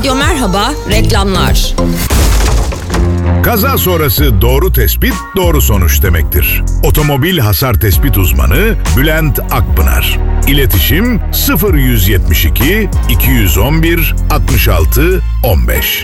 Radyo Merhaba, reklamlar. Kaza sonrası doğru tespit, doğru sonuç demektir. Otomobil hasar tespit uzmanı Bülent Akpınar. İletişim 0172 211 66 15.